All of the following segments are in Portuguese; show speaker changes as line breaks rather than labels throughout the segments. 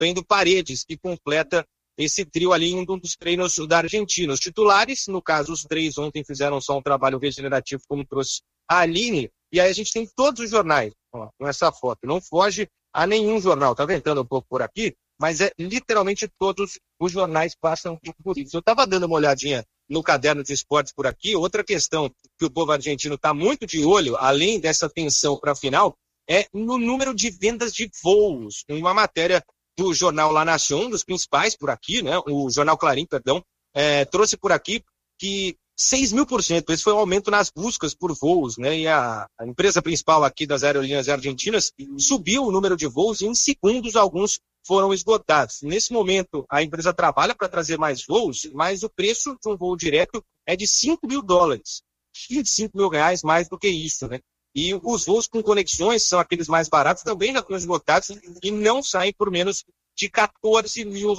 tendo Paredes, que completa esse trio ali em um dos treinos da Argentina. Os titulares, no caso, os 3 ontem fizeram só um trabalho regenerativo, como trouxe a Aline, e aí a gente tem todos os jornais, ó, com essa foto. Não foge a nenhum jornal, tá ventando um pouco por aqui, mas literalmente todos os jornais passam por isso. Eu estava dando uma olhadinha no caderno de esportes por aqui. Outra questão que o povo argentino está muito de olho, além dessa tensão para a final, é no número de vendas de voos. Uma matéria do jornal La Nación, dos principais por aqui, né? O jornal Clarín, perdão, trouxe por aqui que 6.000%, esse foi um aumento nas buscas por voos, né? E a empresa principal aqui das aerolíneas argentinas subiu o número de voos e em segundos alguns foram esgotados. Nesse momento, a empresa trabalha para trazer mais voos, mas o preço de um voo direto é de $5.000, R$25 mil mais do que isso, né? E os voos com conexões são aqueles mais baratos, também já estão esgotados e não saem por menos de R$14 mil,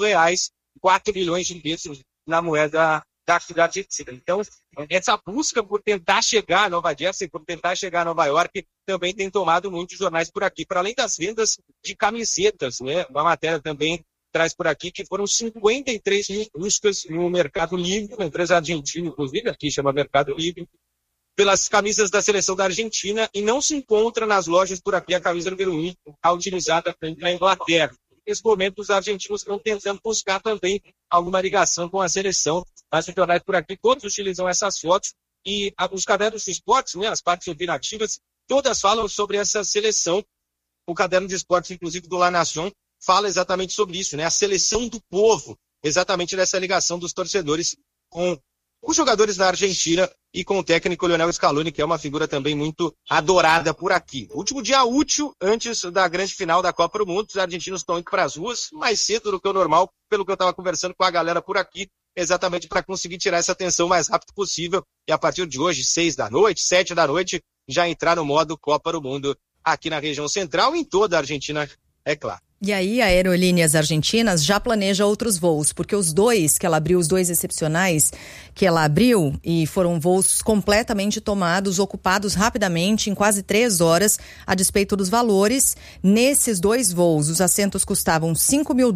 4 milhões de pesos na moeda da cidade de Argentina. Então, essa busca por tentar chegar a Nova Jersey, por tentar chegar a Nova York, também tem tomado muitos jornais por aqui. Para além das vendas de camisetas, né? Uma matéria também traz por aqui que foram 53 mil buscas no Mercado Livre, uma empresa argentina, inclusive, aqui chama Mercado Livre, pelas camisas da seleção da Argentina, e não se encontra nas lojas por aqui a camisa número 1, a utilizada na Inglaterra. Nesse momento, os argentinos estão tentando buscar também alguma ligação com a seleção, mas os jornais por aqui todos utilizam essas fotos, e os cadernos de esportes, né, as partes opinativas, todas falam sobre essa seleção. O caderno de esportes, inclusive do La Nación, fala exatamente sobre isso, né, a seleção do povo, exatamente dessa ligação dos torcedores com os jogadores da Argentina e com o técnico Lionel Scaloni, que é uma figura também muito adorada por aqui. Último dia útil antes da grande final da Copa do Mundo, os argentinos estão indo para as ruas mais cedo do que o normal, pelo que eu estava conversando com a galera por aqui, exatamente para conseguir tirar essa tensão o mais rápido possível, e a partir de hoje, 6 da noite, 7 da noite, já entrar no modo Copa do Mundo aqui na região central e em toda a Argentina, é claro.
E aí a Aerolíneas Argentinas já planeja outros voos, porque os 2 que ela abriu, os 2 excepcionais que ela abriu, e foram voos completamente tomados, ocupados rapidamente, em quase 3 horas, a despeito dos valores. Nesses 2 voos, os assentos custavam $5 mil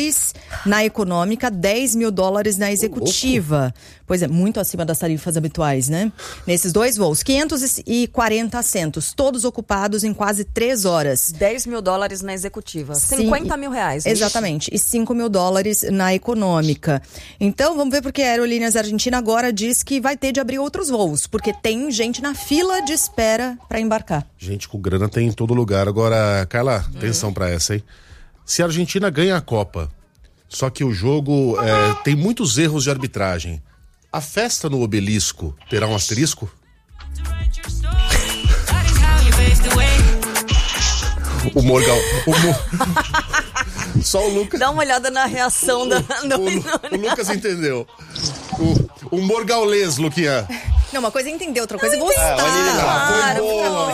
na econômica, $10 mil na executiva. Pois é, muito acima das tarifas habituais, né? Nesses 2 voos, 540 assentos, todos ocupados em quase 3 horas.
$10 mil na executiva. $50 mil.
Exatamente. E $5 mil na econômica. Então, vamos ver porque a Aerolíneas Argentina agora diz que vai ter de abrir outros voos, porque tem gente na fila de espera para embarcar.
Gente com grana tem em todo lugar. Agora, Carla, atenção pra essa, hein? Se a Argentina ganha a Copa, só que o jogo tem muitos erros de arbitragem, a festa no Obelisco terá um asterisco? O Morgal. Só o Lucas.
Dá uma olhada na reação da.
O Lucas entendeu. O Morgaulês, Luquinha.
Não, uma coisa é entender, outra coisa é gostar.
Foi boa.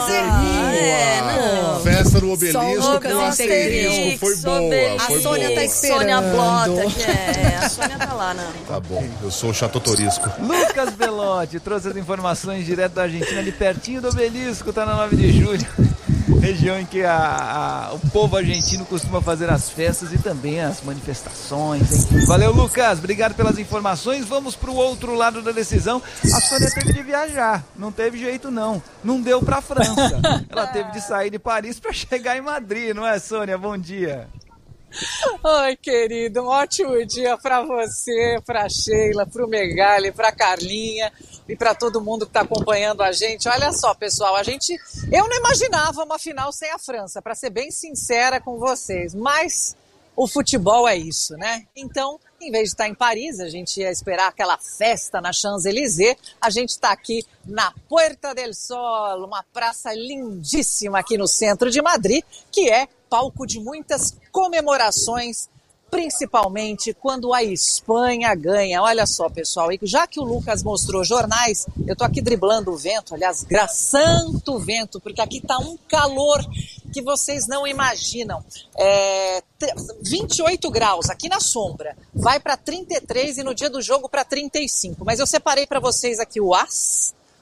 Festa no Obelisco com asterisco. Foi boa.
A Sônia tá esperando.
Sônia Blota, que a Sônia tá lá, né?
Tá bom, eu sou o Chatotorisco.
Lucas Belotti trouxe as informações direto da Argentina, ali pertinho do Obelisco, tá na 9 de julho. Região em que o povo argentino costuma fazer as festas e também as manifestações, hein? Valeu, Lucas, obrigado pelas informações. Vamos pro outro lado da decisão. A Sônia teve de viajar, não teve jeito não deu pra França. Ela teve de sair de Paris pra chegar em Madrid, não é, Sônia? Bom dia.
Oi, querido, um ótimo dia para você, para Sheila, para o Megali, para Carlinha e para todo mundo que está acompanhando a gente. Olha só, pessoal, eu não imaginava uma final sem a França, para ser bem sincera com vocês, mas o futebol é isso, né? Então, em vez de estar em Paris, a gente ia esperar aquela festa na Champs-Élysées, a gente está aqui na Puerta del Sol, uma praça lindíssima aqui no centro de Madrid, que é palco de muitas comemorações, principalmente quando a Espanha ganha. Olha só, pessoal, e já que o Lucas mostrou jornais, eu tô aqui driblando o vento, aliás, santo vento, porque aqui tá um calor que vocês não imaginam. 28 graus aqui na sombra, vai para 33 e no dia do jogo para 35. Mas eu separei para vocês aqui o AS,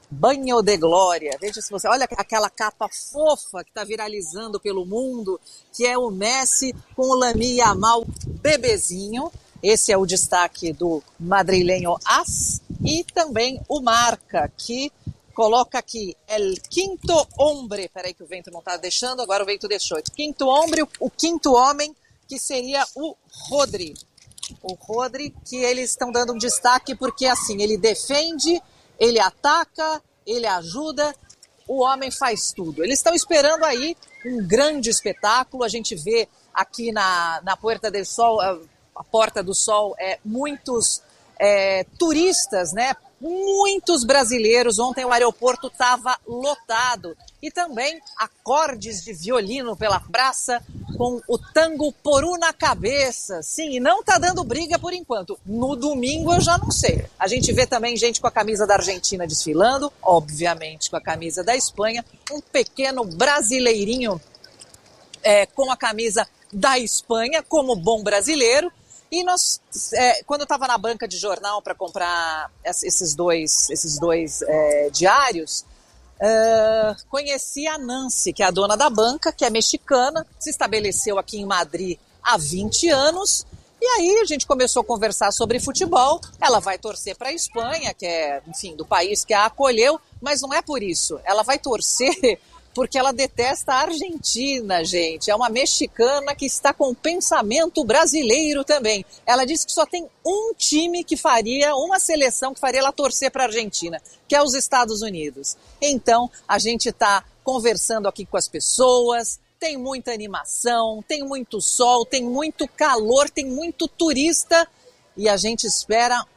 banho de glória. Veja se você... Olha aquela capa fofa que está viralizando pelo mundo, que é o Messi com o Lamine Yamal bebezinho. Esse é o destaque do madrilenho AS. E também o Marca, que coloca aqui, el quinto hombre. Peraí que o vento não está deixando, agora o vento deixou. Quinto hombre, o quinto homem, que seria o Rodri. O Rodri, que eles estão dando um destaque porque, assim, ele defende, ele ataca, ele ajuda, o homem faz tudo. Eles estão esperando aí um grande espetáculo. A gente vê aqui na Puerta del Sol, a Porta do Sol, muitos turistas, né? Muitos brasileiros. Ontem o aeroporto estava lotado. E também acordes de violino pela praça com o tango por una cabeça. Sim, e não tá dando briga por enquanto. No domingo eu já não sei. A gente vê também gente com a camisa da Argentina desfilando, obviamente com a camisa da Espanha. Um pequeno brasileirinho com a camisa da Espanha, como bom brasileiro. E nós, quando eu estava na banca de jornal para comprar esses dois diários, conheci a Nancy, que é a dona da banca, que é mexicana, se estabeleceu aqui em Madrid há 20 anos. E aí a gente começou a conversar sobre futebol. Ela vai torcer para a Espanha, que é, enfim, do país que a acolheu, mas não é por isso. Ela vai torcer porque ela detesta a Argentina, gente. É uma mexicana que está com pensamento brasileiro também. Ela disse que só tem um time que faria, uma seleção que faria ela torcer para a Argentina, que é os Estados Unidos. Então, a gente está conversando aqui com as pessoas, tem muita animação, tem muito sol, tem muito calor, tem muito turista. E a gente espera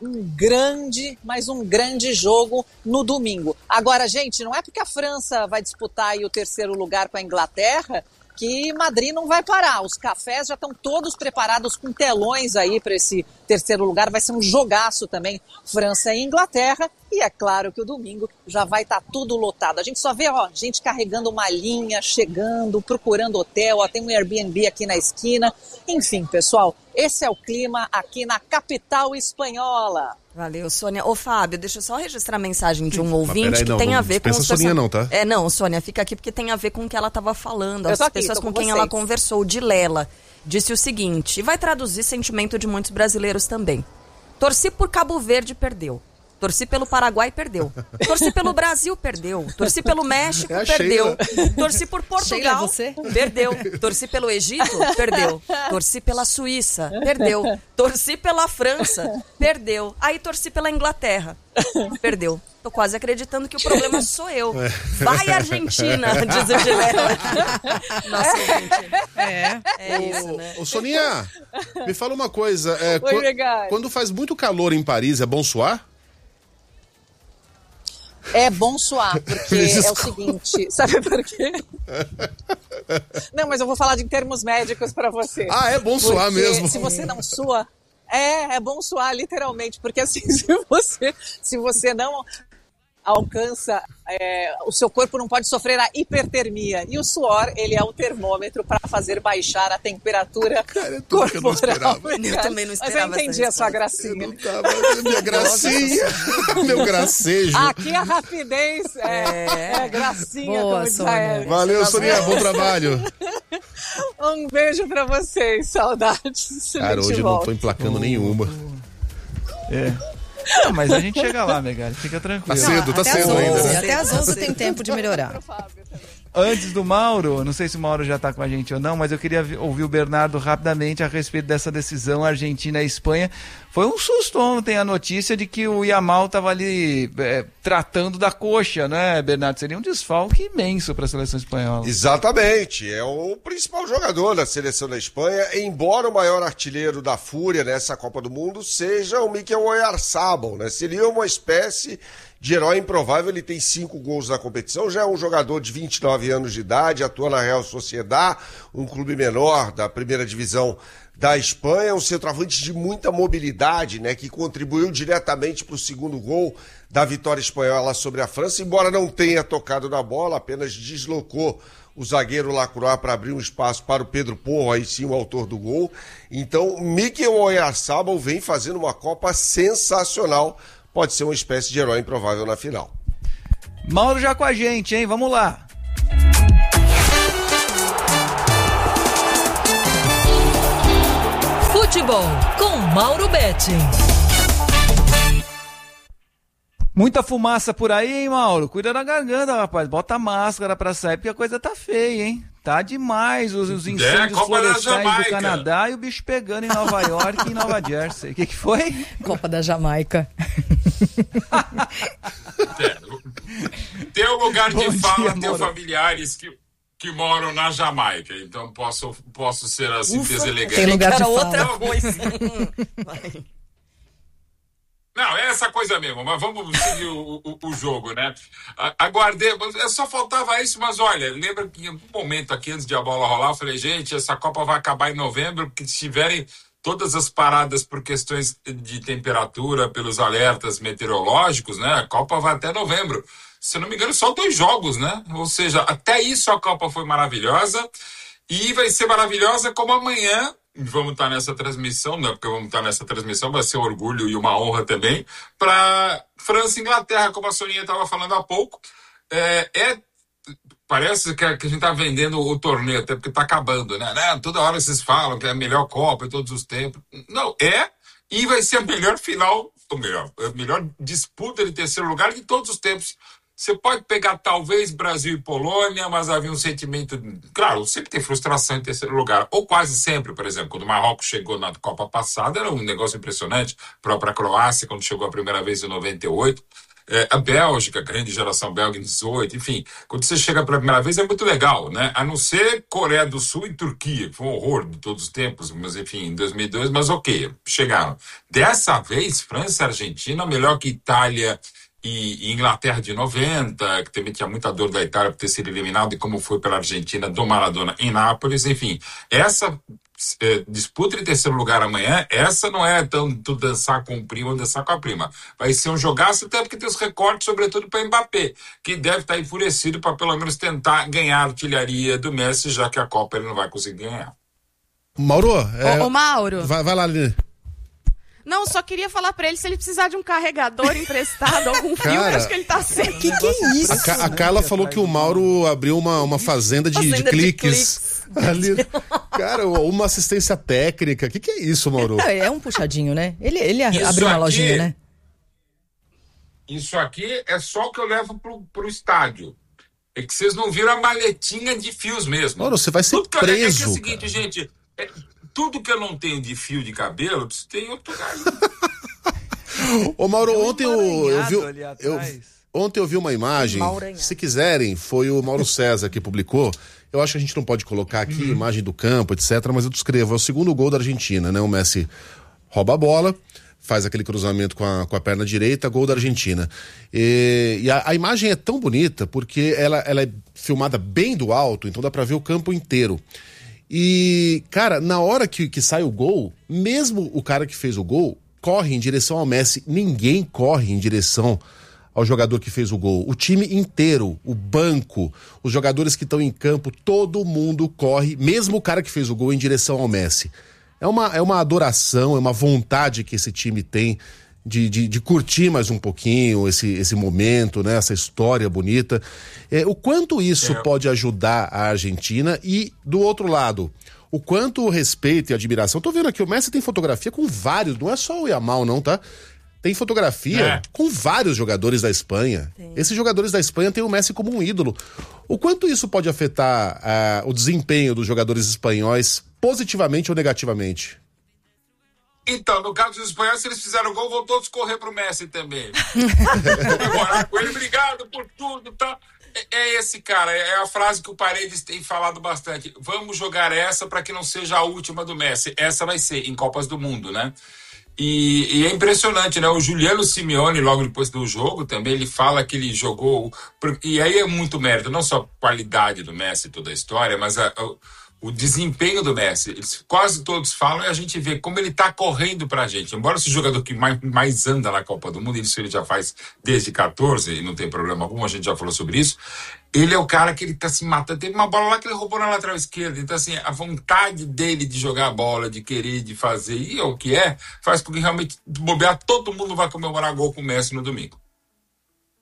mas um grande jogo no domingo. Agora, gente, não é porque a França vai disputar aí o terceiro lugar com a Inglaterra que Madrid não vai parar. Os cafés já estão todos preparados com telões aí para esse terceiro lugar. Vai ser um jogaço também, França e Inglaterra. E é claro que o domingo já vai estar tudo lotado. A gente só vê gente carregando uma linha, chegando, procurando hotel. Tem um Airbnb aqui na esquina. Enfim, pessoal, esse é o clima aqui na capital espanhola.
Valeu, Sônia. Ô, Fábio, deixa eu só registrar a mensagem de um ouvinte que tem a ver com...
Não pensa Soninha não, tá?
Não, Sônia, fica aqui porque tem a ver com o que ela estava falando. As pessoas com quem
vocês.
ela conversou. De Lela, disse o seguinte, e vai traduzir sentimento de muitos brasileiros também. Torci por Cabo Verde, perdeu. Torci pelo Paraguai, perdeu. Torci pelo Brasil, perdeu. Torci pelo México, perdeu. Torci por Portugal, perdeu. Torci pelo Egito, perdeu. Torci pela Suíça, perdeu. Torci pela França, perdeu. Aí torci pela Inglaterra, perdeu. Tô quase acreditando que o problema sou eu. Vai, Argentina, diz o Gilela. Nossa, gente. É isso, né?
Ô, Soninha, me fala uma coisa.
Oi,
quando faz muito calor em Paris, é bom suar?
É bom suar, porque é o seguinte, sabe por quê? Não, mas eu vou falar em termos médicos para você.
Ah, é bom suar mesmo.
Se você não sua, é bom suar literalmente, porque assim, se você não alcança, o seu corpo não pode sofrer a hipertermia. E o suor, ele é o termômetro para fazer baixar a temperatura corporal.
Eu também não esperava.
Mas eu entendi a sua gracinha.
Eu não tava, minha gracinha, meu gracejo.
Aqui a rapidez é gracinha,
boa,
como diz
Sônia.
a Ellen.
Valeu, Soninha, bom trabalho.
Um beijo pra vocês, saudades.
Cara, hoje eu não tô emplacando nenhuma.
Não, mas a gente chega lá, Megali, fica tranquilo.
Tá cedo, tá cedo ainda, né?
Até às 11 tem tempo de melhorar.
Antes do Mauro, não sei se o Mauro já está com a gente ou não, mas eu queria ouvir o Bernardo rapidamente a respeito dessa decisão Argentina e Espanha. Foi um susto ontem a notícia de que o Yamal estava ali tratando da coxa, né, Bernardo? Seria um desfalque imenso para a seleção espanhola.
Exatamente, é o principal jogador da seleção da Espanha, embora o maior artilheiro da Fúria nessa Copa do Mundo seja o Mikel Oyarzabal, né? Seria uma espécie de herói improvável. Ele tem 5 gols na competição, já é um jogador de 29 anos de idade, atua na Real Sociedad, um clube menor da primeira divisão da Espanha, um centroavante de muita mobilidade, né, que contribuiu diretamente para o segundo gol da vitória espanhola sobre a França, embora não tenha tocado na bola, apenas deslocou o zagueiro Lacroix para abrir um espaço para o Pedro Porro, aí sim o autor do gol. Então, Mikel Oyarzabal vem fazendo uma Copa sensacional, pode ser uma espécie de herói improvável na final.
Mauro já com a gente, hein? Vamos lá.
Futebol com Mauro Betting.
Muita fumaça por aí, hein, Mauro? Cuida da garganta, rapaz. Bota a máscara pra sair, porque a coisa tá feia, hein? Tá demais os incêndios florestais do Canadá e o bicho pegando em Nova York e em Nova Jersey. O que foi?
Copa da Jamaica.
Tem um lugar de fala, tenho familiares que moram na Jamaica, então posso ser assim deselegante.
Tem lugar de
outra
fala.
coisa.
Não, é essa coisa mesmo, mas vamos seguir o jogo, né? Aguardei, só faltava isso, mas olha, lembra que em algum momento aqui, antes de a bola rolar, eu falei, gente, essa Copa vai acabar em novembro, porque se tiverem todas as paradas por questões de temperatura, pelos alertas meteorológicos, né? A Copa vai até novembro. Se eu não me engano, só 2 jogos, né? Ou seja, até isso a Copa foi maravilhosa e vai ser maravilhosa como amanhã. Vamos estar nessa transmissão, não é porque vamos estar nessa transmissão, vai ser um orgulho e uma honra também, para França e Inglaterra, como a Soninha estava falando há pouco. Parece que a gente está vendendo o torneio, até porque está acabando, né? Toda hora vocês falam que é a melhor Copa de todos os tempos. Não, e vai ser a melhor final, ou melhor, a melhor disputa de terceiro lugar de todos os tempos. Você pode pegar, talvez, Brasil e Polônia, mas havia um sentimento... Claro, sempre tem frustração em terceiro lugar. Ou quase sempre, por exemplo. Quando o Marrocos chegou na Copa passada, era um negócio impressionante. A própria Croácia, quando chegou a primeira vez em 98. A Bélgica, a grande geração belga em 18. Enfim, quando você chega pela primeira vez, é muito legal, né? A não ser Coreia do Sul e Turquia, que foi um horror de todos os tempos. Mas, enfim, em 2002, mas ok, chegaram. Dessa vez, França e Argentina, melhor que Itália... E Inglaterra de 90, que também tinha muita dor da Itália por ter sido eliminado, e como foi pela Argentina do Maradona em Nápoles, enfim. Essa disputa em terceiro lugar amanhã, essa não é tanto dançar com o primo ou dançar com a prima. Vai ser um jogaço, até porque tem os recortes, sobretudo para Mbappé, que deve estar enfurecido para pelo menos tentar ganhar a artilharia do Messi, já que a Copa ele não vai conseguir ganhar.
Mauro,
Ô Mauro.
Vai lá, Aline.
Não, só queria falar pra ele se ele precisar de um carregador emprestado, algum fio, eu acho que ele tá sem.
Que é isso?
A Carla falou que o Mauro abriu uma fazenda de cliques. Ali, cara, uma assistência técnica. Que é isso, Mauro?
É um puxadinho, né? Ele abriu uma lojinha, né?
Isso aqui é só o que eu levo pro estádio. É que vocês não viram a maletinha de fios mesmo.
Mauro, você vai ser preso.
É o seguinte, gente... Tudo que eu não tenho de fio de cabelo, eu preciso ter em outro lugar.
Ô Mauro, ontem eu vi uma imagem, se quiserem, foi o Mauro César que publicou. Eu acho que a gente não pode colocar aqui imagem do campo, etc, mas eu descrevo, é o segundo gol da Argentina, né? O Messi rouba a bola, faz aquele cruzamento com a perna direita, gol da Argentina. E a imagem é tão bonita porque ela é filmada bem do alto, então dá pra ver o campo inteiro. E, cara, na hora que sai o gol, mesmo o cara que fez o gol corre em direção ao Messi. Ninguém corre em direção ao jogador que fez o gol. O time inteiro, o banco, os jogadores que estão em campo, todo mundo corre, mesmo o cara que fez o gol, em direção ao Messi. É uma adoração, é uma vontade que esse time tem de curtir mais um pouquinho esse momento, né? Essa história bonita. O quanto isso pode ajudar a Argentina e, do outro lado, o quanto o respeito e admiração. Tô vendo aqui, o Messi tem fotografia com vários, não é só o Yamal não, tá? Tem fotografia com vários jogadores da Espanha. Esses jogadores da Espanha têm o Messi como um ídolo. O quanto isso pode afetar o desempenho dos jogadores espanhóis positivamente ou negativamente?
Então, no caso dos espanhóis, se eles fizeram gol, vão todos correr pro Messi também. Agora, com ele, obrigado por tudo, tá? É esse cara, é a frase que o Paredes tem falado bastante. Vamos jogar essa para que não seja a última do Messi. Essa vai ser em Copas do Mundo, né? E é impressionante, né? O Juliano Simeone, logo depois do jogo, também ele fala que ele jogou... E aí é muito mérito, não só a qualidade do Messi, toda a história, mas o desempenho do Messi. Eles quase todos falam e a gente vê como ele tá correndo pra gente. Embora esse jogador que mais anda na Copa do Mundo, isso ele já faz desde 14, e não tem problema algum, a gente já falou sobre isso. Ele é o cara que ele tá se matando. Teve uma bola lá que ele roubou na lateral esquerda. Então, assim, a vontade dele de jogar a bola, de querer, de fazer, e é o que faz com que realmente bobear, todo mundo vai comemorar gol com o Messi no domingo.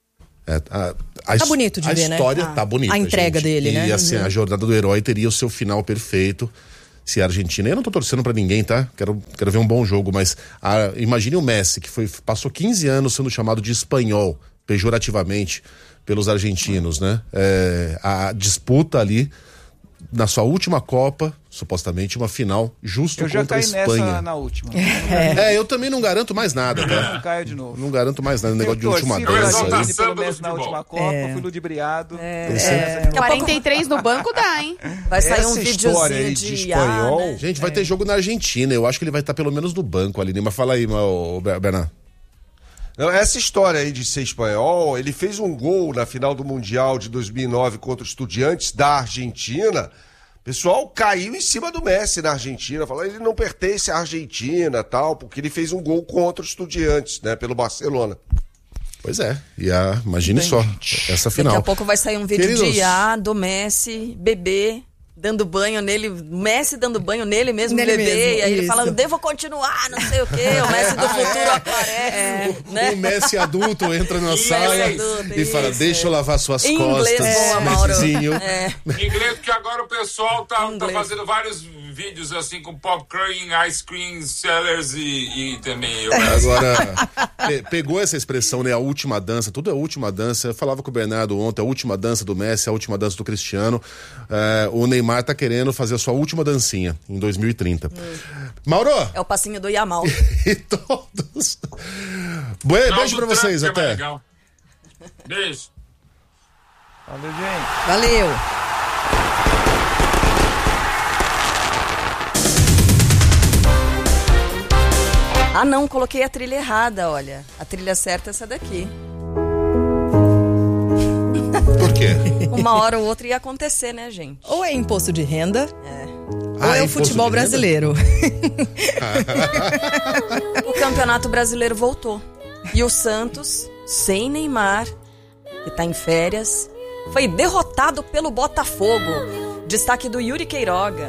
Tá bonito de ver, né?
A história tá bonita,
a entrega
gente.
dele, né?
E assim, a jornada do herói teria o seu final perfeito se a Argentina... Eu não tô torcendo pra ninguém, tá? Quero ver um bom jogo, mas imagine o Messi, que passou 15 anos sendo chamado de espanhol, pejorativamente, pelos argentinos, né? A disputa ali, na sua última Copa, supostamente uma final justo contra a Espanha.
Eu já caí nessa na última.
Eu também não garanto mais nada, tá?
Não caio de novo.
Não garanto mais nada, negócio de última dança.
Eu pelo Messi na última Copa, fui ludibriado.
43 no banco dá, hein?
Vai sair um
videozinho
de
espanhol.
né?
Gente, vai ter jogo na Argentina, eu acho que ele vai estar pelo menos no banco ali, mas fala aí, Bernardo.
Não, essa história aí de ser espanhol, ele fez um gol na final do Mundial de 2009 contra os Estudiantes da Argentina. O pessoal caiu em cima do Messi na Argentina, falando que ele não pertence à Argentina, tal, porque ele fez um gol contra os Estudiantes, né, pelo Barcelona.
Pois é, imagine só, essa final.
Daqui a pouco vai sair um vídeo
Queridos,
do Messi, bebê, dando banho nele, Messi dando banho nele mesmo, bebê,
mesmo,
e aí ele
isso.
falando, devo continuar, não sei o quê, o Messi do futuro aparece, né?
O Messi adulto entra na sala e fala, deixa eu lavar suas
Em inglês,
costas,
boa, Mauro.
Messizinho.
Em inglês, porque agora o pessoal tá fazendo vários vídeos assim com popcorn, ice cream sellers e também eu.
Agora, pegou essa expressão, né? A última dança, tudo é a última dança. Eu falava com o Bernardo ontem, a última dança do Messi, a última dança do Cristiano. O Neymar tá querendo fazer a sua última dancinha em 2030. Mauro!
É o passinho do Yamal.
E todos. Beijo pra vocês, até.
Legal. Beijo.
Valeu, gente.
Valeu.
Ah, não, coloquei a trilha errada, olha. A trilha certa é essa daqui.
Por quê?
Uma hora ou outra ia acontecer, né, gente?
Ou é imposto de renda, ou é o
imposto
futebol
de renda?
brasileiro.
O Campeonato Brasileiro voltou. E o Santos, sem Neymar, que tá em férias, foi derrotado pelo Botafogo. Destaque do Yuri Queiroga.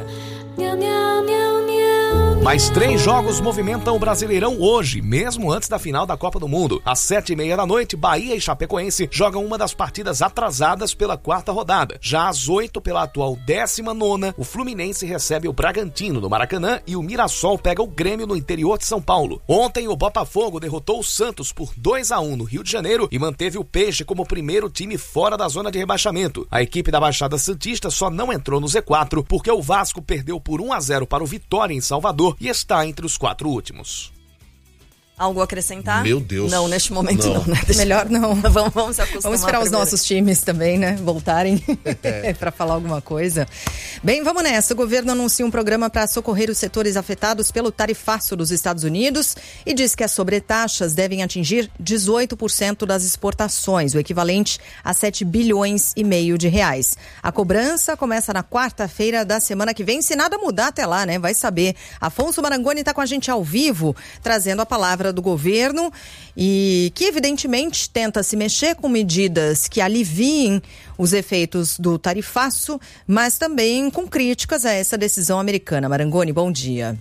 Mais 3 jogos movimentam o Brasileirão hoje, mesmo antes da final da Copa do Mundo. Às 7h30 da noite, Bahia e Chapecoense jogam uma das partidas atrasadas pela 4ª rodada. Já às 8h, pela atual 19ª, o Fluminense recebe o Bragantino no Maracanã e o Mirassol pega o Grêmio no interior de São Paulo. Ontem, o Botafogo derrotou o Santos por 2-1 no Rio de Janeiro e manteve o Peixe como primeiro time fora da zona de rebaixamento. A equipe da Baixada Santista só não entrou no Z4 porque o Vasco perdeu por 1-0 para o Vitória em Salvador e está entre os 4 últimos.
Algo a acrescentar?
Meu Deus.
Não, neste momento não, né?
Melhor não.
Vamos se acostumar.
Vamos esperar os
primeiro.
nossos times também, né? Voltarem para falar alguma coisa. Bem, vamos nessa. O governo anuncia um programa para socorrer os setores afetados pelo tarifaço dos Estados Unidos e diz que as sobretaxas devem atingir 18% das exportações, o equivalente a 7 bilhões e meio de reais. A cobrança começa na quarta-feira da semana que vem, se nada mudar até lá, né? Vai saber. Afonso Marangoni está com a gente ao vivo, trazendo a palavra do governo e que evidentemente tenta se mexer com medidas que aliviem os efeitos do tarifaço, mas também com críticas a essa decisão americana. Marangoni, bom dia.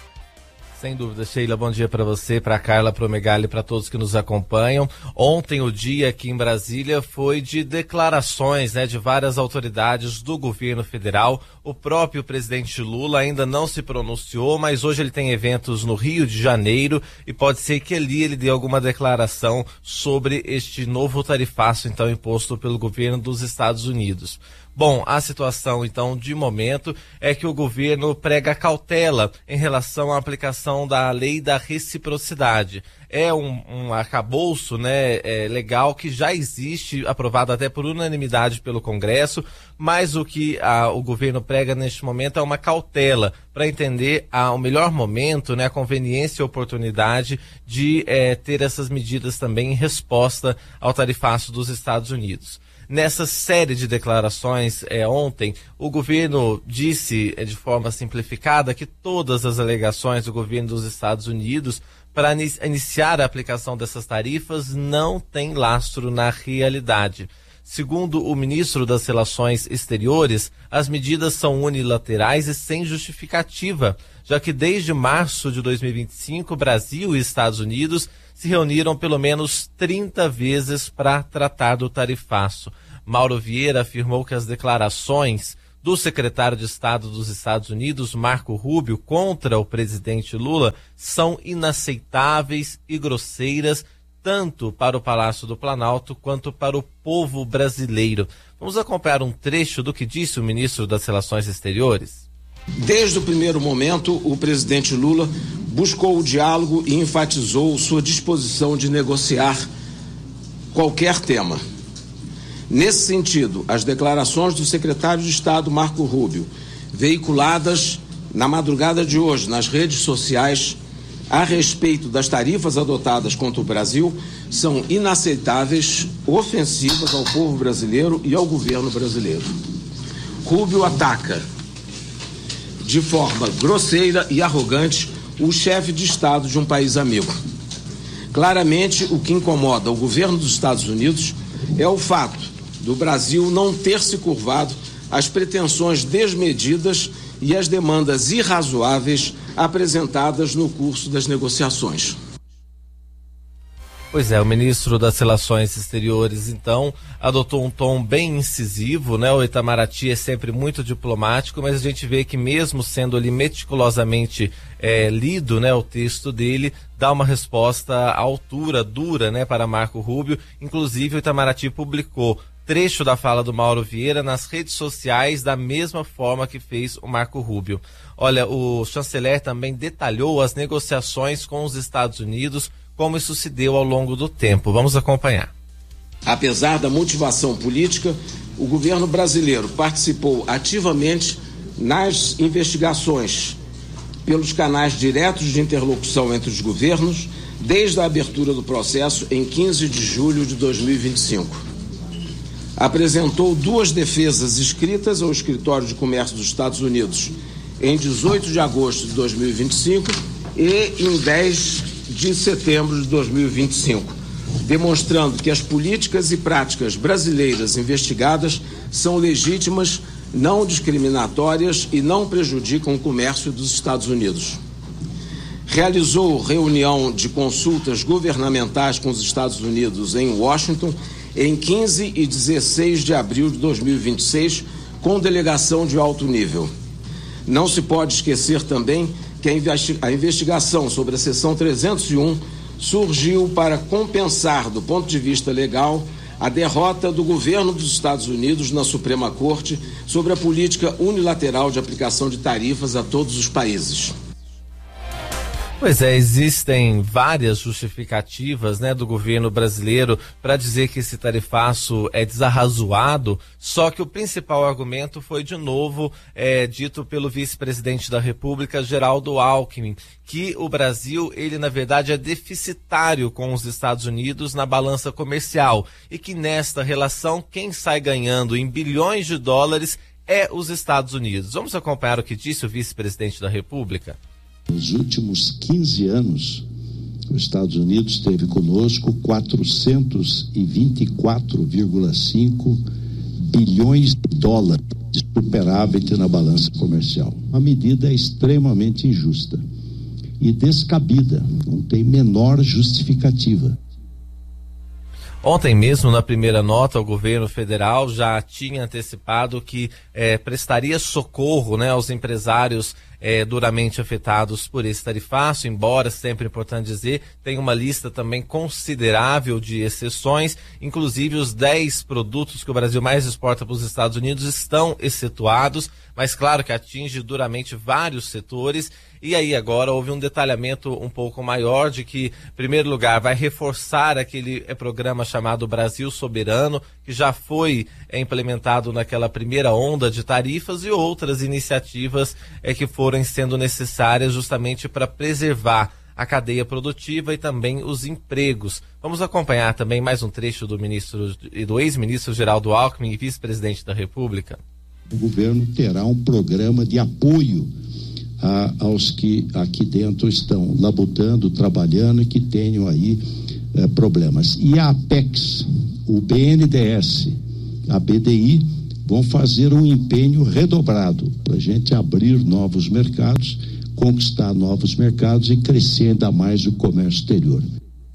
Sem dúvida, Sheila, bom dia para você, para Carla, para o Megali, para todos que nos acompanham. Ontem o dia aqui em Brasília foi de declarações, de várias autoridades do governo federal. O próprio presidente Lula ainda não se pronunciou, mas hoje ele tem eventos no Rio de Janeiro e pode ser que ali ele dê alguma declaração sobre este novo tarifaço, então, imposto pelo governo dos Estados Unidos. Bom, a situação, então, de momento, é que o governo prega cautela em relação à aplicação da lei da reciprocidade. É um arcabouço, legal que já existe, aprovado até por unanimidade pelo Congresso, mas o que o governo prega neste momento é uma cautela para entender o melhor momento, a conveniência e oportunidade de ter essas medidas também em resposta ao tarifaço dos Estados Unidos. Nessa série de declarações ontem, o governo disse de forma simplificada que todas as alegações do governo dos Estados Unidos para iniciar a aplicação dessas tarifas não têm lastro na realidade. Segundo o ministro das Relações Exteriores, as medidas são unilaterais e sem justificativa, já que desde março de 2025, Brasil e Estados Unidos se reuniram pelo menos 30 vezes para tratar do tarifaço. Mauro Vieira afirmou que as declarações do secretário de Estado dos Estados Unidos, Marco Rubio, contra o presidente Lula são inaceitáveis e grosseiras, tanto para o Palácio do Planalto quanto para o povo brasileiro. Vamos acompanhar um trecho do que disse o ministro das Relações Exteriores.
Desde o primeiro momento, o presidente Lula buscou o diálogo e enfatizou sua disposição de negociar qualquer tema. Nesse sentido, as declarações do secretário de Estado, Marco Rubio, veiculadas na madrugada de hoje nas redes sociais a respeito das tarifas adotadas contra o Brasil, são inaceitáveis, ofensivas ao povo brasileiro e ao governo brasileiro. Rubio ataca de forma grosseira e arrogante o chefe de Estado de um país amigo. Claramente, o que incomoda o governo dos Estados Unidos é o fato do Brasil não ter se curvado às pretensões desmedidas e às demandas irrazoáveis apresentadas no curso das negociações.
Pois é, o ministro das Relações Exteriores, então, adotou um tom bem incisivo, né? O Itamaraty é sempre muito diplomático, mas a gente vê que mesmo sendo ali meticulosamente lido, né, o texto dele, dá uma resposta à altura, dura, né, para Marco Rubio. Inclusive, o Itamaraty publicou trecho da fala do Mauro Vieira nas redes sociais da mesma forma que fez o Marco Rubio. Olha, o chanceler também detalhou as negociações com os Estados Unidos, como isso se deu ao longo do tempo. Vamos acompanhar.
Apesar da motivação política, o governo brasileiro participou ativamente nas investigações pelos canais diretos de interlocução entre os governos, desde a abertura do processo em 15 de julho de 2025. Apresentou 2 defesas escritas ao Escritório de Comércio dos Estados Unidos em 18 de agosto de 2025 e em 10 de setembro de 2025, demonstrando que as políticas e práticas brasileiras investigadas são legítimas, não discriminatórias e não prejudicam o comércio dos Estados Unidos. Realizou reunião de consultas governamentais com os Estados Unidos em Washington em 15 e 16 de abril de 2026, com delegação de alto nível. Não se pode esquecer também que a investigação sobre a seção 301 surgiu para compensar, do ponto de vista legal, a derrota do governo dos Estados Unidos na Suprema Corte sobre a política unilateral de aplicação de tarifas a todos os países.
Pois é, existem várias justificativas, né, do governo brasileiro para dizer que esse tarifaço é desarrazoado, só que o principal argumento foi, de novo, dito pelo vice-presidente da República, Geraldo Alckmin, que o Brasil, ele na verdade é deficitário com os Estados Unidos na balança comercial e que nesta relação quem sai ganhando em bilhões de dólares é os Estados Unidos. Vamos acompanhar o que disse o vice-presidente da República?
Nos últimos 15 anos, os Estados Unidos teve conosco 424,5 bilhões de dólares de superávit na balança comercial. Uma medida extremamente injusta e descabida, não tem menor justificativa.
Ontem mesmo, na primeira nota, o governo federal já tinha antecipado que prestaria socorro, né, aos empresários duramente afetados por esse tarifaço, embora, sempre importante dizer, tem uma lista também considerável de exceções, inclusive os 10 produtos que o Brasil mais exporta para os Estados Unidos estão excetuados, mas claro que atinge duramente vários setores. E aí agora houve um detalhamento um pouco maior de que, em primeiro lugar, vai reforçar aquele programa chamado Brasil Soberano, que já foi implementado naquela primeira onda de tarifas, e outras iniciativas que forem sendo necessárias justamente para preservar a cadeia produtiva e também os empregos. Vamos acompanhar também mais um trecho do ministro e do ex-ministro Geraldo Alckmin e vice-presidente da República.
O governo terá um programa de apoio aos que aqui dentro estão labutando, trabalhando e que tenham aí problemas. E a Apex, o BNDES, a BDI vão fazer um empenho redobrado para a gente abrir novos mercados conquistar novos mercados e crescer ainda mais o comércio exterior.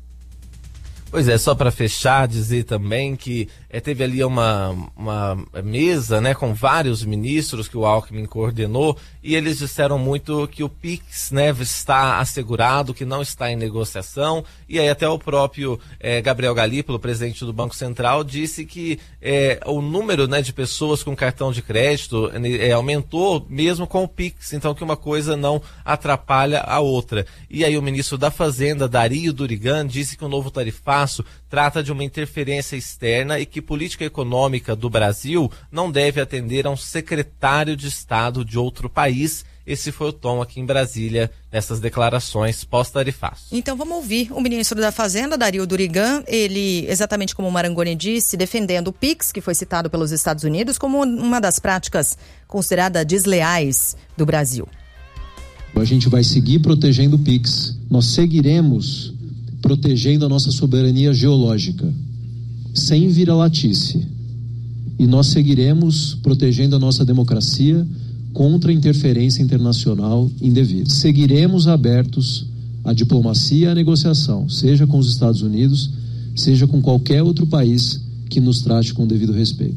Pois é, só para fechar, dizer também que teve ali uma mesa, né, com vários ministros que o Alckmin coordenou, e eles disseram muito que o PIX, né, está assegurado, que não está em negociação, e aí até o próprio Gabriel Galípolo, presidente do Banco Central, disse que o número, né, de pessoas com cartão de crédito aumentou mesmo com o PIX, então que uma coisa não atrapalha a outra. E aí o ministro da Fazenda, Dario Durigan, disse que o novo tarifaço trata de uma interferência externa e que política econômica do Brasil não deve atender a um secretário de Estado de outro país. Esse foi o tom aqui em Brasília nessas declarações pós-tarifaço.
Então vamos ouvir o ministro da Fazenda, Dario Durigan, ele, exatamente como o Marangoni disse, defendendo o PIX, que foi citado pelos Estados Unidos, como uma das práticas consideradas desleais do Brasil.
A gente vai seguir protegendo o PIX. Nós seguiremos protegendo a nossa soberania geológica, sem vira-latice. E nós seguiremos protegendo a nossa democracia contra a interferência internacional indevida. Seguiremos abertos à diplomacia e à negociação, seja com os Estados Unidos, seja com qualquer outro país que nos trate com devido respeito.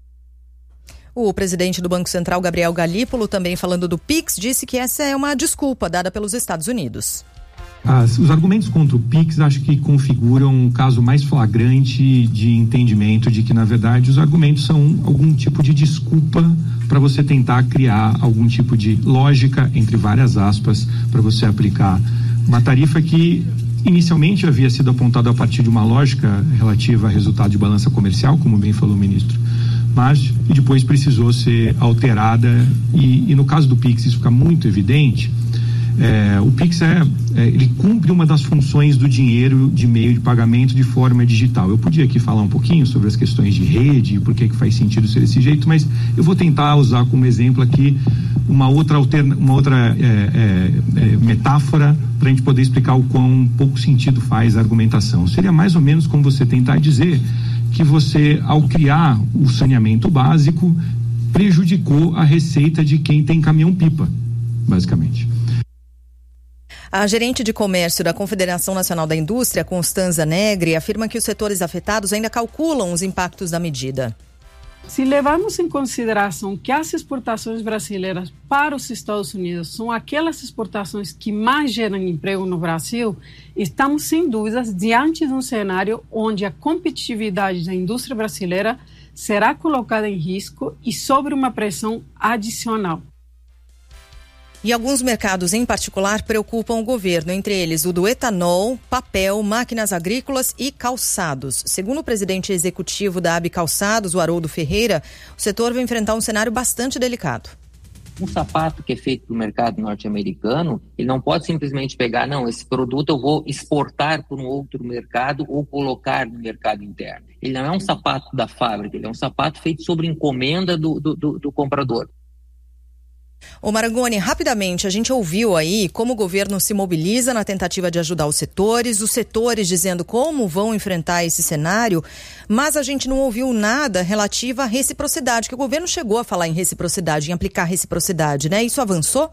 O presidente do Banco Central, Gabriel Galípolo, também falando do PIX, disse que essa é uma desculpa dada pelos Estados Unidos.
Os argumentos contra o PIX acho que configuram um caso mais flagrante de entendimento de que, na verdade, os argumentos são algum tipo de desculpa para você tentar criar algum tipo de lógica, entre várias aspas, para você aplicar uma tarifa que inicialmente havia sido apontada a partir de uma lógica relativa a resultado de balança comercial, como bem falou o ministro, mas depois precisou ser alterada e no caso do PIX isso fica muito evidente. O PIX ele cumpre uma das funções do dinheiro de meio de pagamento de forma digital. Eu podia aqui falar um pouquinho sobre as questões de rede, por que faz sentido ser desse jeito, mas eu vou tentar usar como exemplo aqui uma outra metáfora para a gente poder explicar o quão pouco sentido faz a argumentação. Seria mais ou menos como você tentar dizer que você, ao criar o saneamento básico, prejudicou a receita de quem tem caminhão-pipa, basicamente.
A gerente de comércio da Confederação Nacional da Indústria, Constanza Negri, afirma que os setores afetados ainda calculam os impactos da medida.
Se levarmos em consideração que as exportações brasileiras para os Estados Unidos são aquelas exportações que mais geram emprego no Brasil, estamos sem dúvidas diante de um cenário onde a competitividade da indústria brasileira será colocada em risco e sob uma pressão adicional.
E alguns mercados em particular preocupam o governo, entre eles o do etanol, papel, máquinas agrícolas e calçados. Segundo o presidente executivo da AB Calçados, o Haroldo Ferreira, o setor vai enfrentar um cenário bastante delicado.
Um sapato que é feito para o mercado norte-americano, ele não pode simplesmente pegar, não, esse produto eu vou exportar para um outro mercado ou colocar no mercado interno. Ele não é um sapato da fábrica, ele é um sapato feito sobre encomenda do comprador.
Ô Marangoni, rapidamente, a gente ouviu aí como o governo se mobiliza na tentativa de ajudar os setores dizendo como vão enfrentar esse cenário, mas a gente não ouviu nada relativo à reciprocidade, que o governo chegou a falar em reciprocidade, em aplicar reciprocidade, né? Isso avançou?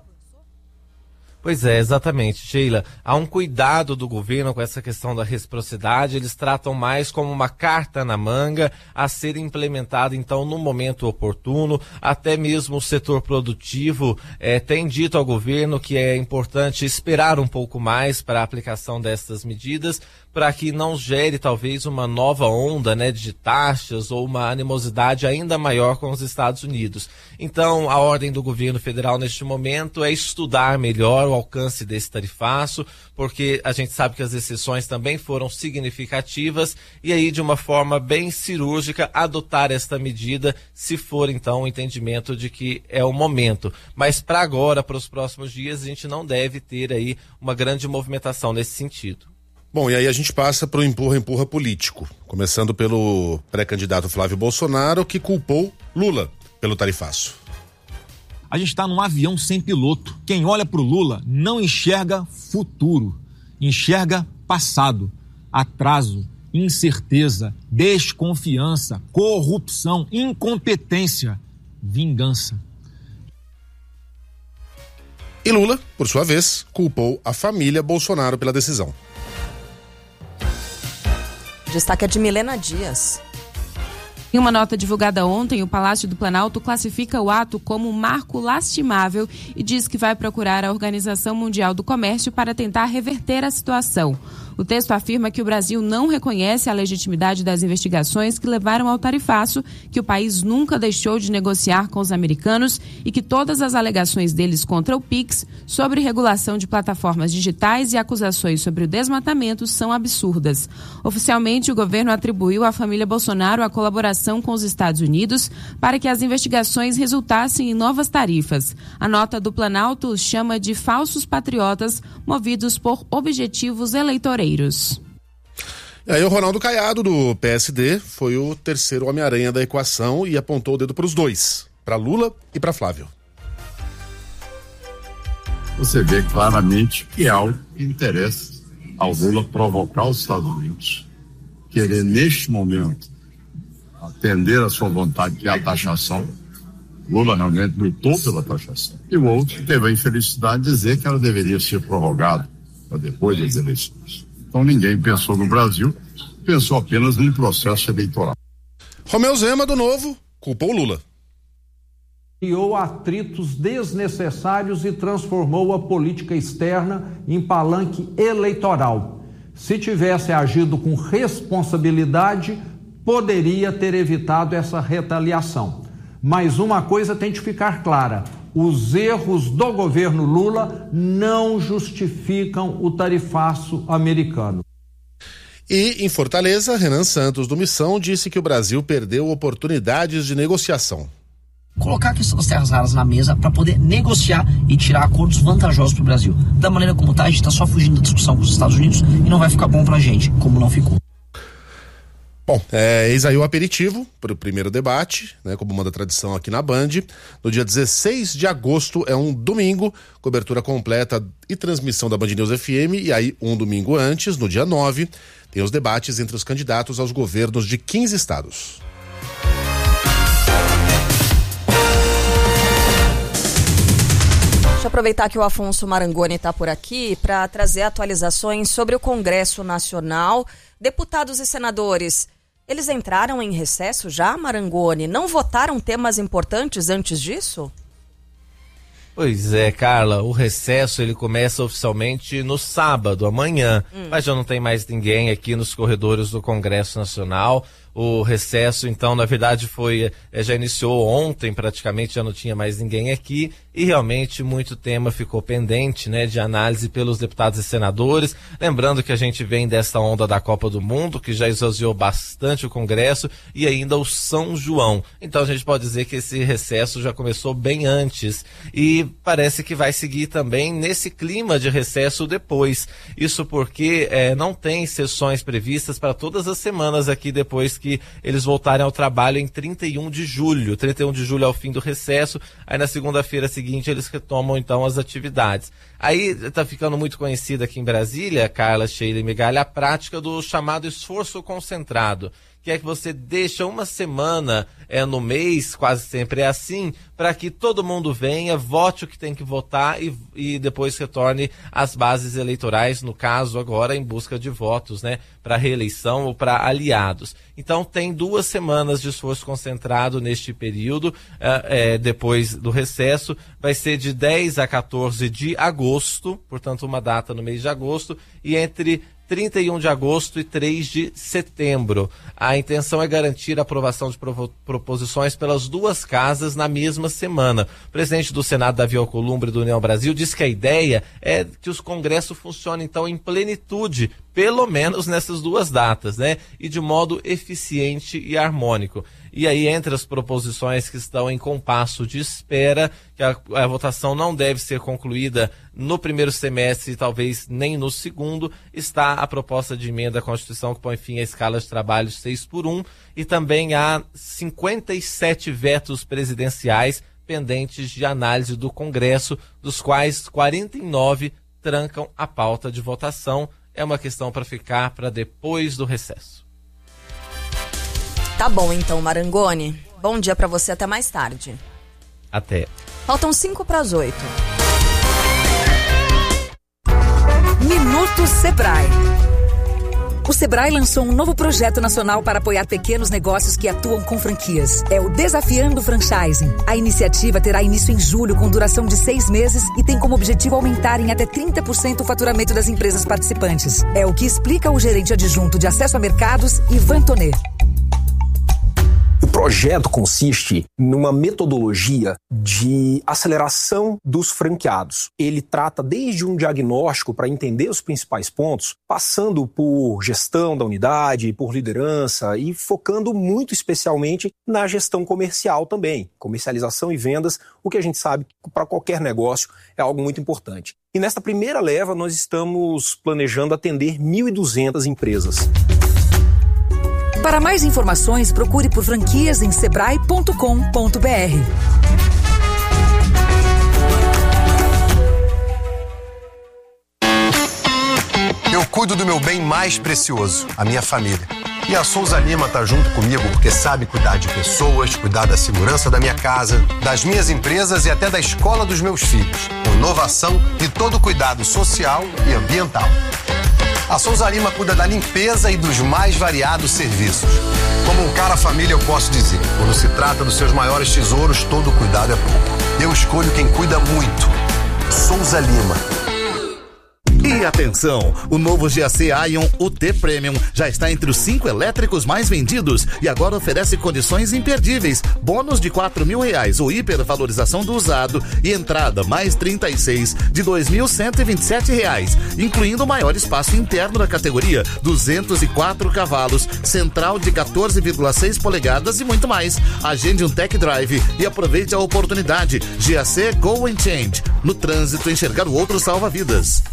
Pois é, exatamente, Sheila. Há um cuidado do governo com essa questão da reciprocidade, eles tratam mais como uma carta na manga a ser implementada, então, no momento oportuno. Até mesmo o setor produtivo tem dito ao governo que é importante esperar um pouco mais para a aplicação dessas medidas, para que não gere talvez uma nova onda, né, de taxas ou uma animosidade ainda maior com os Estados Unidos. Então, a ordem do governo federal neste momento é estudar melhor o alcance desse tarifaço, porque a gente sabe que as exceções também foram significativas e aí de uma forma bem cirúrgica adotar esta medida, se for então o entendimento de que é o momento. Mas para agora, para os próximos dias, a gente não deve ter aí uma grande movimentação nesse sentido.
Bom, e aí a gente passa para o empurra-empurra político, começando pelo pré-candidato Flávio Bolsonaro, que culpou Lula pelo tarifaço.
A gente está num avião sem piloto. Quem olha para o Lula não enxerga futuro, enxerga passado, atraso, incerteza, desconfiança, corrupção, incompetência, vingança.
E Lula, por sua vez, culpou a família Bolsonaro pela decisão.
Destaque é de Milena Dias.
Em uma nota divulgada ontem, o Palácio do Planalto classifica o ato como um marco lastimável e diz que vai procurar a Organização Mundial do Comércio para tentar reverter a situação. O texto afirma que o Brasil não reconhece a legitimidade das investigações que levaram ao tarifaço, que o país nunca deixou de negociar com os americanos e que todas as alegações deles contra o PIX sobre regulação de plataformas digitais e acusações sobre o desmatamento são absurdas. Oficialmente, o governo atribuiu à família Bolsonaro a colaboração com os Estados Unidos para que as investigações resultassem em novas tarifas. A nota do Planalto chama de falsos patriotas movidos por objetivos eleitoreiros.
E aí o Ronaldo Caiado, do PSD, foi o terceiro Homem-Aranha da equação e apontou o dedo para os dois, para Lula e para Flávio.
Você vê claramente que há o interesse ao Lula provocar os Estados Unidos, querer neste momento atender a sua vontade de a taxação. Lula realmente lutou pela taxação. E o outro teve a infelicidade de dizer que ela deveria ser prorrogada para depois das eleições. Então ninguém pensou no Brasil, pensou apenas num processo eleitoral.
Romeu Zema, do Novo, culpou Lula.
Criou atritos desnecessários e transformou a política externa em palanque eleitoral. Se tivesse agido com responsabilidade, poderia ter evitado essa retaliação. Mas uma coisa tem de ficar clara: os erros do governo Lula não justificam o tarifaço americano.
E, em Fortaleza, Renan Santos, do Missão, disse que o Brasil perdeu oportunidades de negociação.
Colocar a questão das terras raras na mesa para poder negociar e tirar acordos vantajosos para o Brasil. Da maneira como está, a gente está só fugindo da discussão com os Estados Unidos e não vai ficar bom para a gente, como não ficou.
Bom, eis aí o aperitivo para o primeiro debate, né, como manda a tradição aqui na Band. No dia 16 de agosto, é um domingo, cobertura completa e transmissão da Band News FM. E aí, um domingo antes, no dia 9, tem os debates entre os candidatos aos governos de 15 estados.
Deixa eu aproveitar que o Afonso Marangoni está por aqui para trazer atualizações sobre o Congresso Nacional. Deputados e senadores, eles entraram em recesso já, Marangoni? Não votaram temas importantes antes disso?
Pois é, Carla, o recesso ele começa oficialmente no sábado, amanhã, mas já não tem mais ninguém aqui nos corredores do Congresso Nacional. O recesso, então, na verdade já iniciou ontem, praticamente já não tinha mais ninguém aqui e realmente muito tema ficou pendente, né, de análise pelos deputados e senadores. Lembrando que a gente vem dessa onda da Copa do Mundo, que já esvaziou bastante o Congresso e ainda o São João. Então a gente pode dizer que esse recesso já começou bem antes e parece que vai seguir também nesse clima de recesso depois. Isso porque não tem sessões previstas para todas as semanas aqui depois que eles voltarem ao trabalho em 31 de julho. 31 de julho é o fim do recesso, aí na segunda-feira seguinte eles retomam então as atividades. Aí tá ficando muito conhecida aqui em Brasília, Carla, Sheila e Migalha, a prática do chamado esforço concentrado, que é que você deixa uma semana no mês, quase sempre é assim, para que todo mundo venha, vote o que tem que votar e depois retorne às bases eleitorais, no caso agora em busca de votos, né, para reeleição ou para aliados. Então tem 2 semanas de esforço concentrado neste período, depois do recesso, vai ser de 10 a 14 de agosto, portanto uma data no mês de agosto, e entre 31 de agosto e 3 de setembro. A intenção é garantir a aprovação de proposições pelas 2 casas na mesma semana. O presidente do Senado, Davi Alcolumbre, do União Brasil, disse que a ideia é que os congressos funcionem, então, em plenitude, pelo menos nessas 2 datas, né? E de modo eficiente e harmônico. E aí, entre as proposições que estão em compasso de espera, que a votação não deve ser concluída no primeiro semestre e talvez nem no segundo, está a proposta de emenda à Constituição que põe fim à escala de trabalho 6x1 e também há 57 vetos presidenciais pendentes de análise do Congresso, dos quais 49 trancam a pauta de votação. É uma questão para ficar para depois do recesso.
Tá bom então, Marangoni. Bom dia para você, até mais tarde.
Até.
Faltam 7:55.
Minuto Sebrae. O Sebrae lançou um novo projeto nacional para apoiar pequenos negócios que atuam com franquias. É o Desafiando Franchising. A iniciativa terá início em julho, com duração de 6 meses e tem como objetivo aumentar em até 30% o faturamento das empresas participantes. É o que explica o gerente adjunto de acesso a mercados, Ivan Tonê.
O projeto consiste numa metodologia de aceleração dos franqueados. Ele trata desde um diagnóstico para entender os principais pontos, passando por gestão da unidade, por liderança e focando muito especialmente na gestão comercial também. Comercialização e vendas, o que a gente sabe que para qualquer negócio é algo muito importante. E nesta primeira leva nós estamos planejando atender 1.200 empresas.
Para mais informações, procure por franquias em sebrae.com.br.
Eu cuido do meu bem mais precioso, a minha família. E a Souza Lima tá junto comigo porque sabe cuidar de pessoas, cuidar da segurança da minha casa, das minhas empresas e até da escola dos meus filhos. Com inovação e todo cuidado social e ambiental. A Souza Lima cuida da limpeza e dos mais variados serviços. Como um cara família, eu posso dizer, quando se trata dos seus maiores tesouros, todo cuidado é pouco. Eu escolho quem cuida muito. Souza Lima.
E atenção, o novo GAC Aion UT Premium já está entre os 5 elétricos mais vendidos e agora oferece condições imperdíveis, bônus de R$4.000 ou hipervalorização do usado e entrada mais 36 de R$2.127, incluindo o maior espaço interno da categoria, 204 cavalos, central de 14,6 polegadas e muito mais. Agende um Tech Drive e aproveite a oportunidade. GAC Go and Change. No trânsito, enxergar o outro salva vidas.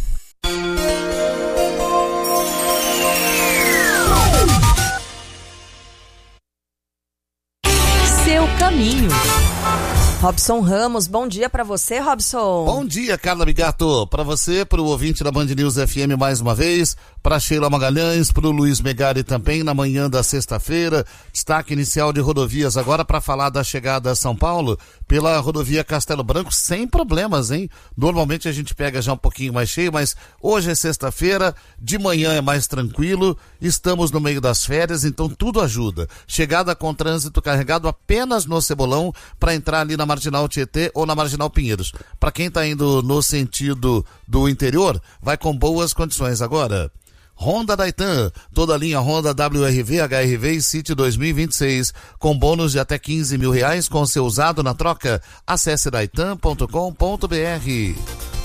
Seu caminho. Robson Ramos, bom dia pra você, Robson.
Bom dia, Carla Bigato. Pra você, pro ouvinte da Band News FM mais uma vez, pra Sheila Magalhães, pro Luiz Megari também na manhã da sexta-feira. Destaque inicial de rodovias agora pra falar da chegada a São Paulo pela rodovia Castelo Branco sem problemas, hein? Normalmente a gente pega já um pouquinho mais cheio, mas hoje é sexta-feira, de manhã é mais tranquilo, estamos no meio das férias, então tudo ajuda. Chegada com trânsito carregado apenas no Cebolão para entrar ali na Marginal Tietê ou na Marginal Pinheiros. Para quem está indo no sentido do interior, vai com boas condições agora. Honda Daitan, toda a linha Honda WRV, HRV e City 2026, com bônus de até R$15.000 com seu usado na troca. Acesse daitan.com.br.